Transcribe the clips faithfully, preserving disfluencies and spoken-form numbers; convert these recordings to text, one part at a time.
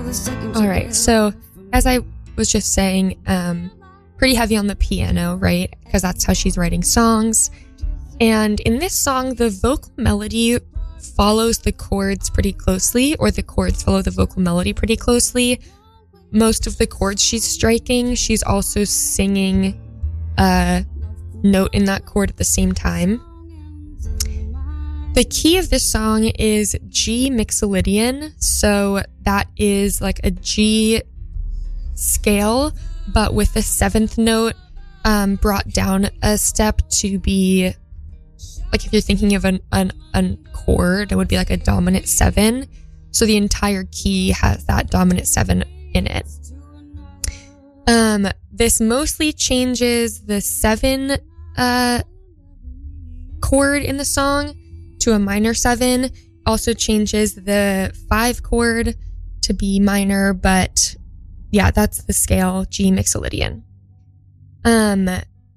All right, so as I was just saying, um, pretty heavy on the piano, right? Because that's how she's writing songs. And in this song, the vocal melody follows the chords pretty closely, or the chords follow the vocal melody pretty closely. Most of the chords she's striking, she's also singing a note in that chord at the same time. The key of this song is G mixolydian, so that is like a G scale, but with the seventh note um, brought down a step to be, like if you're thinking of an, an, an chord, it would be like a dominant seven. So the entire key has that dominant seven in it. Um, this mostly changes the seven uh, chord in the song to a minor seven. Also changes the five chord to be minor, but yeah, that's the scale, G mixolydian. Um,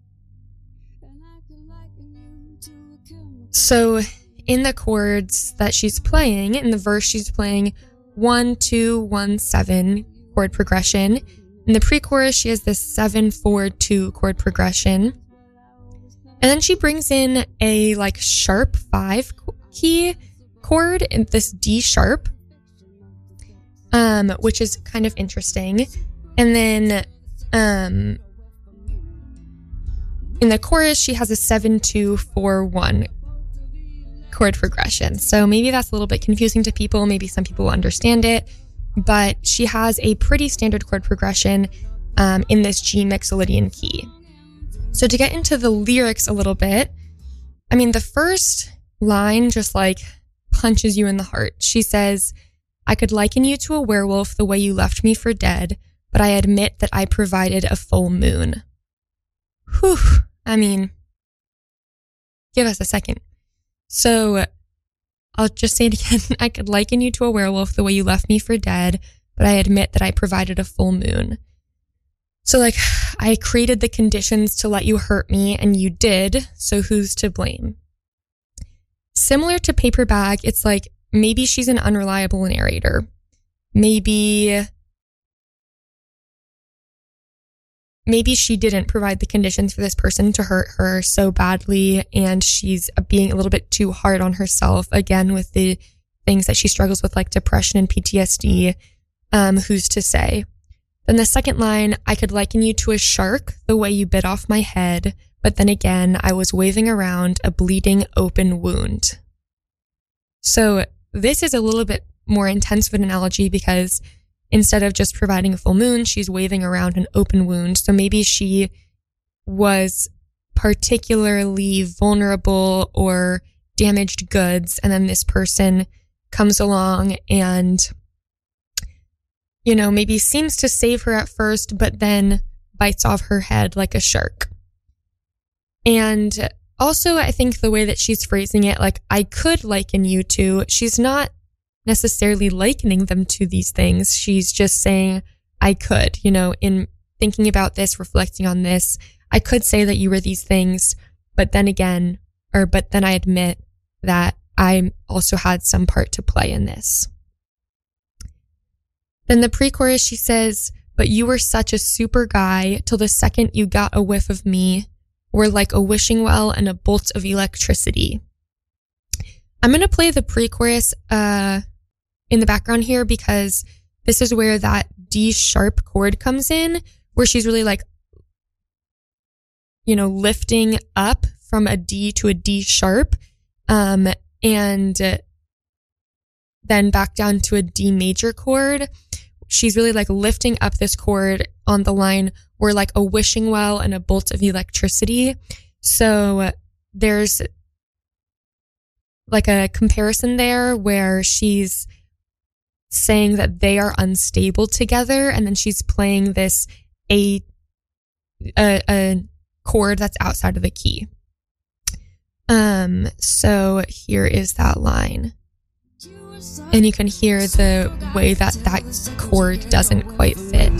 so in the chords that she's playing, in the verse she's playing one, two, one, seven chord progression. In the pre-chorus, she has this seven, four, two chord progression. And then she brings in a like sharp five key chord in this D sharp, um, which is kind of interesting. And then um, in the chorus, she has a seven, two, four, one chord progression. So maybe that's a little bit confusing to people. Maybe some people will understand it, but she has a pretty standard chord progression um, in this G mixolydian key. So to get into the lyrics a little bit, I mean, the first line just like punches you in the heart. She says, I could liken you to a werewolf the way you left me for dead, but I admit that I provided a full moon. Whew. I mean, give us a second. So I'll just say it again. I could liken you to a werewolf the way you left me for dead, but I admit that I provided a full moon. So like, I created the conditions to let you hurt me, and you did, so who's to blame? Similar to Paper Bag, it's like, maybe she's an unreliable narrator. Maybe, maybe she didn't provide the conditions for this person to hurt her so badly, and she's being a little bit too hard on herself, again, with the things that she struggles with, like depression and P T S D. Um, who's to say? Then the second line, I could liken you to a shark the way you bit off my head, but then again, I was waving around a bleeding open wound. So this is a little bit more intense of an analogy because instead of just providing a full moon, she's waving around an open wound. So maybe she was particularly vulnerable or damaged goods, and then this person comes along and, you know, maybe seems to save her at first, but then bites off her head like a shark. And also, I think the way that she's phrasing it, like, I could liken you to, she's not necessarily likening them to these things. She's just saying, I could, you know, in thinking about this, reflecting on this, I could say that you were these things, but then again, or, but then I admit that I also had some part to play in this. Then the pre-chorus, she says, but you were such a super guy till the second you got a whiff of me. We're like a wishing well and a bolt of electricity. I'm going to play the pre-chorus uh, in the background here because this is where that D sharp chord comes in, where she's really like, you know, lifting up from a D to a D sharp, um, and then back down to a D major chord. She's really like lifting up this chord on the line, we're like a wishing well and a bolt of electricity. So there's like a comparison there where she's saying that they are unstable together, and then she's playing this a a, a chord that's outside of the key. Um, so here is that line. And you can hear the way that that chord doesn't quite fit.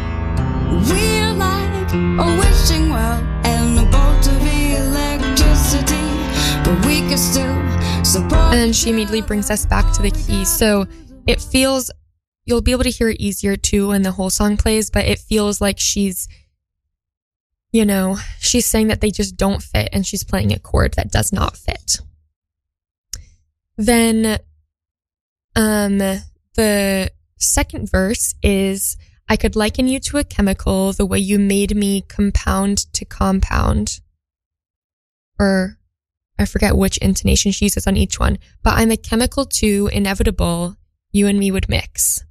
We're like a wishing well and a bolt of electricity, but we can still support. And then she immediately brings us back to the key. So it feels you'll be able to hear it easier too when the whole song plays, but it feels like she's, you know, she's saying that they just don't fit and she's playing a chord that does not fit. Then um, the second verse is, I could liken you to a chemical, the way you made me compound to compound. Or I forget which intonation she uses on each one, but I'm a chemical too, inevitable, you and me would mix.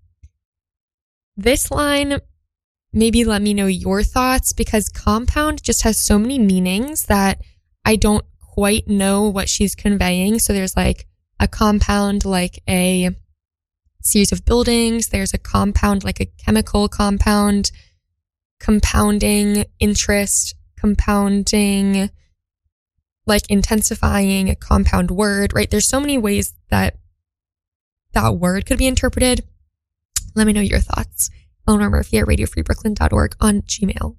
This line, maybe let me know your thoughts, because compound just has so many meanings that I don't quite know what she's conveying. So there's like a compound, like a series of buildings. There's a compound, like a chemical compound, compounding interest, compounding, like intensifying, a compound word, right? There's so many ways that that word could be interpreted. Let me know your thoughts. Eleanor Murphy at radio free brooklyn dot org on Gmail.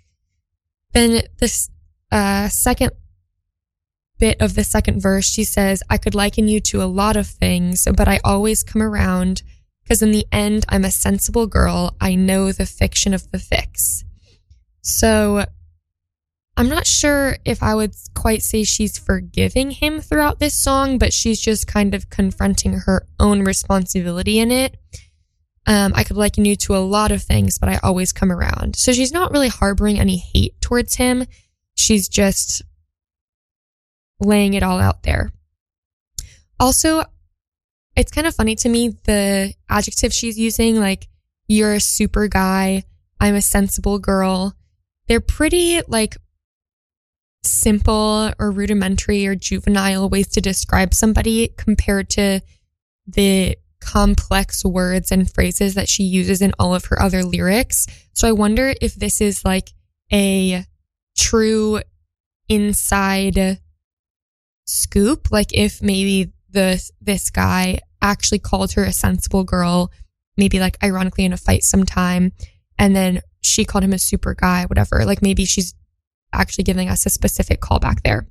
Then this uh, second bit of the second verse, she says, I could liken you to a lot of things, but I always come around because in the end, I'm a sensible girl. I know the fiction of the fix. So I'm not sure if I would quite say she's forgiving him throughout this song, but she's just kind of confronting her own responsibility in it. Um, I could liken you to a lot of things, but I always come around. So she's not really harboring any hate towards him. She's just laying it all out there. Also, it's kind of funny to me, the adjective she's using, like, you're a super guy, I'm a sensible girl. They're pretty, like, simple or rudimentary or juvenile ways to describe somebody compared to the complex words and phrases that she uses in all of her other lyrics. So I wonder if this is like a true inside scoop, like if maybe the this guy actually called her a sensible girl, maybe like ironically in a fight sometime, and then she called him a super guy, whatever. Like maybe she's actually giving us a specific callback there.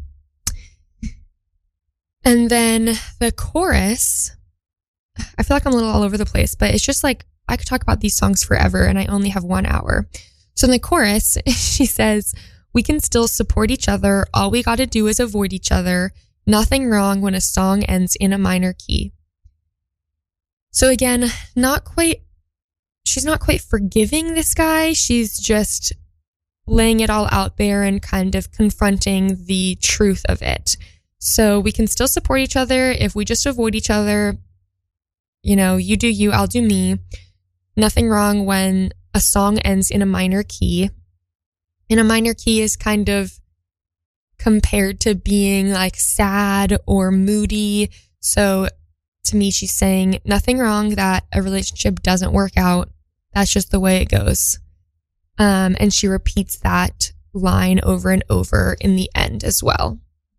And then the chorus, I feel like I'm a little all over the place, but it's just like, I could talk about these songs forever and I only have one hour. So in the chorus, she says, we can still support each other. All we got to do is avoid each other. Nothing wrong when a song ends in a minor key. So again, not quite, she's not quite forgiving this guy. She's just laying it all out there and kind of confronting the truth of it. So we can still support each other if we just avoid each other. You know, you do you, I'll do me. Nothing wrong when a song ends in a minor key. And a minor key is kind of compared to being like sad or moody. So to me, she's saying nothing wrong that a relationship doesn't work out. That's just the way it goes. Um, and she repeats that line over and over in the end as well.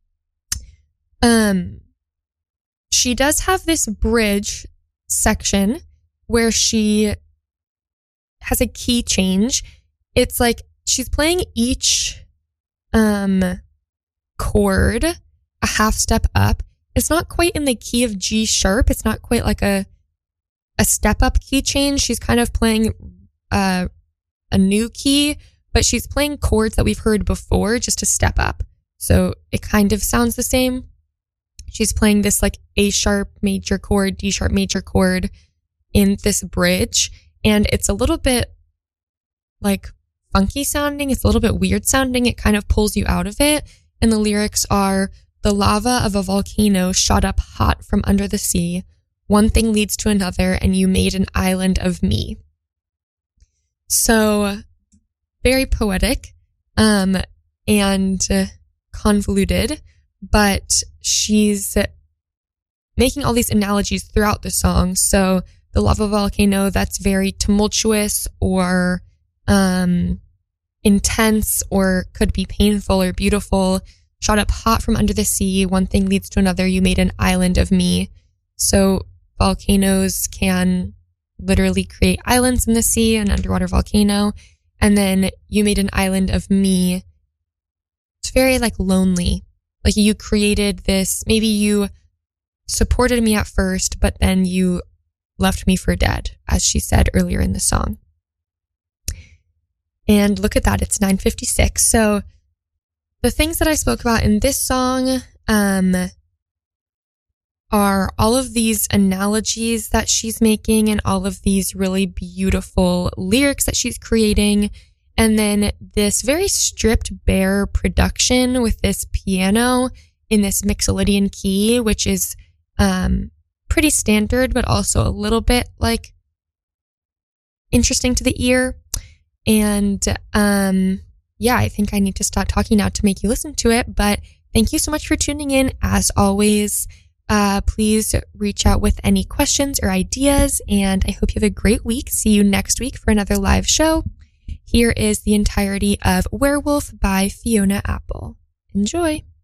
Um, she does have this bridge section where she has a key change. It's like she's playing each um chord a half step up. It's not quite in the key of G sharp. It's not quite like a a step up key change. She's kind of playing uh, a new key, but she's playing chords that we've heard before just to step up. So it kind of sounds the same. She's playing this like A sharp major chord, D sharp major chord in this bridge. And it's a little bit like funky sounding. It's a little bit weird sounding. It kind of pulls you out of it. And the lyrics are, the lava of a volcano shot up hot from under the sea. One thing leads to another, and you made an island of me. So very poetic, um, and uh, convoluted, but she's making all these analogies throughout the song. So the lava volcano, that's very tumultuous or um, intense, or could be painful or beautiful. Shot up hot from under the sea. One thing leads to another. You made an island of me. So volcanoes can literally create islands in the sea, an underwater volcano. And then you made an island of me. It's very like lonely. Like you created this, maybe you supported me at first, but then you left me for dead, as she said earlier in the song. And look at that, it's nine fifty-six. So the things that I spoke about in this song um, are all of these analogies that she's making and all of these really beautiful lyrics that she's creating. And then this very stripped bare production with this piano in this Mixolydian key, which is um, pretty standard, but also a little bit like interesting to the ear. And um, yeah, I think I need to stop talking now to make you listen to it. But thank you so much for tuning in. As always, uh, please reach out with any questions or ideas. And I hope you have a great week. See you next week for another live show. Here is the entirety of Werewolf by Fiona Apple. Enjoy.